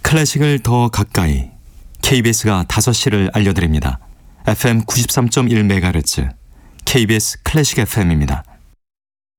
클래식을 더 가까이 KBS가 5시를 알려드립니다. FM 93.1MHz KBS 클래식 FM입니다.